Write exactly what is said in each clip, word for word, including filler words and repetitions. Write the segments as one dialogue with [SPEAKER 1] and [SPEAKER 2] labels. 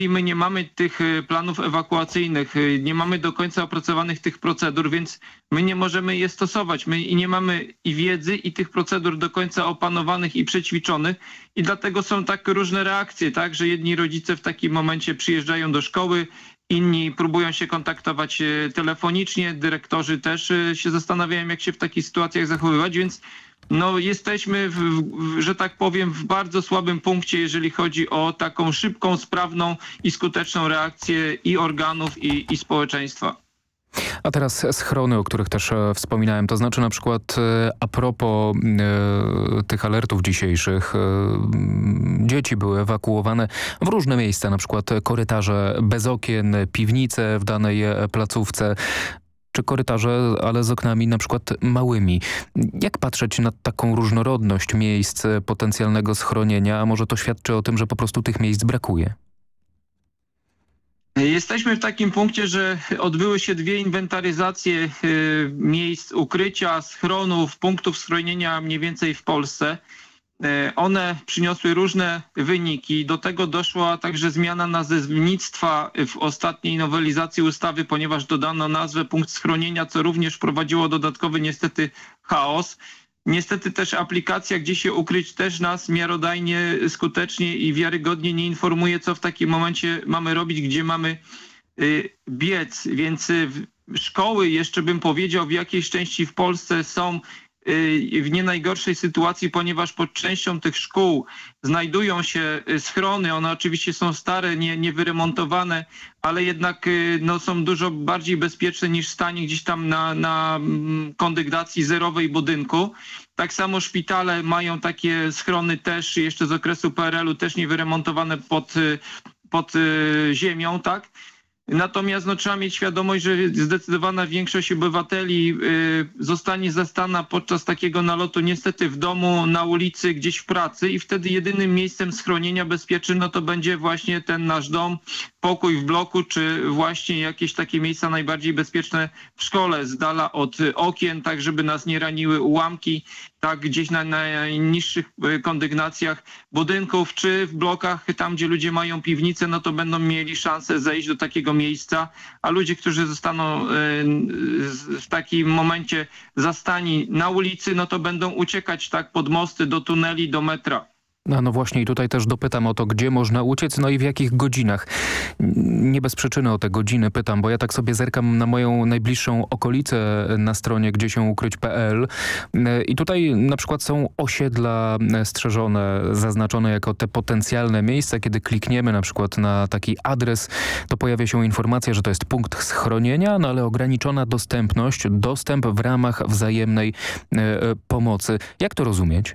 [SPEAKER 1] my nie mamy tych y, planów ewakuacyjnych, y, nie mamy do końca opracowanych tych procedur, więc my nie możemy je stosować. My i nie mamy i wiedzy, i tych procedur do końca opanowanych i przećwiczonych i dlatego są tak różne reakcje, tak, że jedni rodzice w takim momencie przyjeżdżają do szkoły, inni próbują się kontaktować telefonicznie, dyrektorzy też się zastanawiają, jak się w takich sytuacjach zachowywać, więc no jesteśmy, w, w, że tak powiem, w bardzo słabym punkcie, jeżeli chodzi o taką szybką, sprawną i skuteczną reakcję i organów, i, i społeczeństwa.
[SPEAKER 2] A teraz schrony, o których też e, wspominałem, to znaczy na przykład e, a propos e, tych alertów dzisiejszych, e, dzieci były ewakuowane w różne miejsca, na przykład korytarze bez okien, piwnice w danej placówce, czy korytarze, ale z oknami na przykład małymi. Jak patrzeć na taką różnorodność miejsc potencjalnego schronienia? A może to świadczy o tym, że po prostu tych miejsc brakuje?
[SPEAKER 1] Jesteśmy w takim punkcie, że odbyły się dwie inwentaryzacje y, miejsc ukrycia, schronów, punktów schronienia mniej więcej w Polsce. Y, one przyniosły różne wyniki. Do tego doszła także zmiana nazewnictwa w ostatniej nowelizacji ustawy, ponieważ dodano nazwę punkt schronienia, co również wprowadziło dodatkowy niestety chaos. Niestety też aplikacja Gdzie się ukryć też nas miarodajnie, skutecznie i wiarygodnie nie informuje, co w takim momencie mamy robić, gdzie mamy y, biec. Więc y, szkoły, jeszcze bym powiedział, w jakiejś części w Polsce są y, w nie najgorszej sytuacji, ponieważ pod częścią tych szkół znajdują się schrony. One oczywiście są stare, nie, niewyremontowane, ale jednak no, są dużo bardziej bezpieczne niż stanie gdzieś tam na, na kondygnacji zerowej budynku. Tak samo szpitale mają takie schrony też jeszcze z okresu P R L u, też niewyremontowane pod, pod ziemią, tak? Natomiast no, trzeba mieć świadomość, że zdecydowana większość obywateli y, zostanie zastana podczas takiego nalotu niestety w domu, na ulicy, gdzieś w pracy i wtedy jedynym miejscem schronienia bezpiecznym no, to będzie właśnie ten nasz dom, pokój w bloku, czy właśnie jakieś takie miejsca najbardziej bezpieczne w szkole, z dala od okien, tak żeby nas nie raniły ułamki, tak gdzieś na najniższych kondygnacjach budynków, czy w blokach, tam gdzie ludzie mają piwnice, no to będą mieli szansę zejść do takiego miejsca, a ludzie, którzy zostaną w takim momencie zastani na ulicy, no to będą uciekać tak pod mosty, do tuneli, do metra.
[SPEAKER 2] No, no właśnie i tutaj też dopytam o to, gdzie można uciec, no i w jakich godzinach. Nie bez przyczyny o te godziny pytam, bo ja tak sobie zerkam na moją najbliższą okolicę na stronie gdzie się ukryć kropka p l i tutaj na przykład są osiedla strzeżone, zaznaczone jako te potencjalne miejsca. Kiedy klikniemy na przykład na taki adres, to pojawia się informacja, że to jest punkt schronienia, no ale ograniczona dostępność, dostęp w ramach wzajemnej e, pomocy. Jak to rozumieć?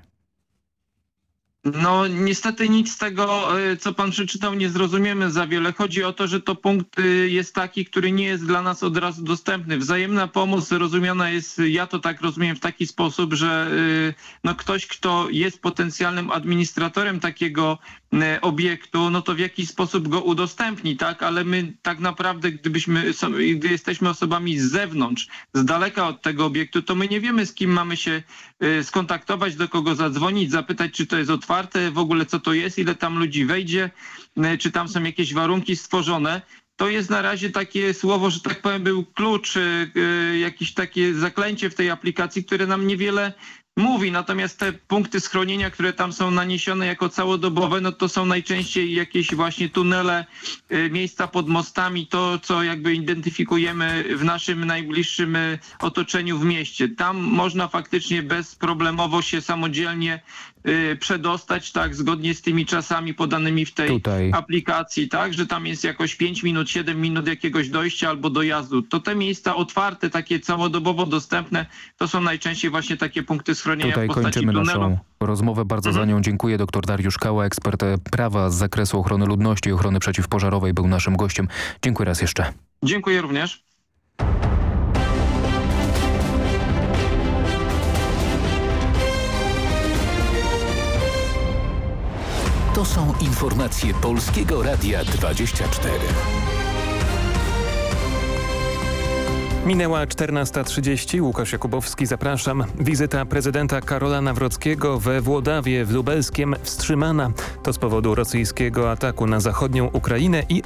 [SPEAKER 1] No niestety nic z tego, co pan przeczytał, nie zrozumiemy za wiele. Chodzi o to, że to punkt jest taki, który nie jest dla nas od razu dostępny. Wzajemna pomoc rozumiana jest, ja to tak rozumiem, w taki sposób, że no ktoś, kto jest potencjalnym administratorem takiego obiektu, no to w jakiś sposób go udostępni, tak? Ale my tak naprawdę, gdybyśmy, gdy jesteśmy osobami z zewnątrz, z daleka od tego obiektu, to my nie wiemy, z kim mamy się skontaktować, do kogo zadzwonić, zapytać, czy to jest otwarte, w ogóle co to jest, ile tam ludzi wejdzie, czy tam są jakieś warunki stworzone. To jest na razie takie słowo, że tak powiem, był klucz, jakieś takie zaklęcie w tej aplikacji, które nam niewiele mówi, natomiast te punkty schronienia, które tam są naniesione jako całodobowe, no to są najczęściej jakieś właśnie tunele, y, miejsca pod mostami, to co jakby identyfikujemy w naszym najbliższym y, otoczeniu w mieście. Tam można faktycznie bezproblemowo się samodzielnie y, przedostać, tak, zgodnie z tymi czasami podanymi w tej Tutaj. aplikacji, tak, że tam jest jakoś pięć minut, siedem minut jakiegoś dojścia albo dojazdu. To te miejsca otwarte, takie całodobowo dostępne, to są najczęściej właśnie takie punkty schronienia.
[SPEAKER 2] Tutaj kończymy naszą rozmowę. Bardzo mhm. za nią dziękuję. Doktor Dariusz Kała, ekspert prawa z zakresu ochrony ludności i ochrony przeciwpożarowej, był naszym gościem. Dziękuję raz jeszcze.
[SPEAKER 1] Dziękuję również.
[SPEAKER 3] To są informacje Polskiego Radia dwadzieścia cztery.
[SPEAKER 4] Minęła czternasta trzydzieści. Łukasz Jakubowski, zapraszam. Wizyta prezydenta Karola Nawrockiego we Włodawie w Lubelskiem wstrzymana. To z powodu rosyjskiego ataku na zachodnią Ukrainę i